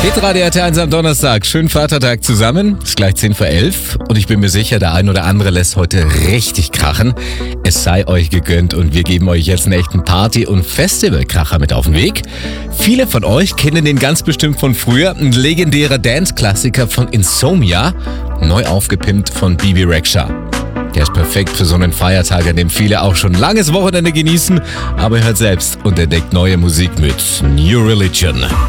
Hitradio RT1 am Donnerstag. Schönen Vatertag zusammen. Ist gleich 10 vor 11 und ich bin mir sicher, der ein oder andere lässt heute richtig krachen. Es sei euch gegönnt und wir geben euch jetzt einen echten Party- und Festivalkracher mit auf den Weg. Viele von euch kennen den ganz bestimmt von früher. Ein legendärer Dance-Klassiker von Insomnia, neu aufgepimpt von Bebe Rexha. Der ist perfekt für so einen Feiertag, an dem viele auch schon langes Wochenende genießen. Aber hört selbst und entdeckt neue Musik mit New Religion.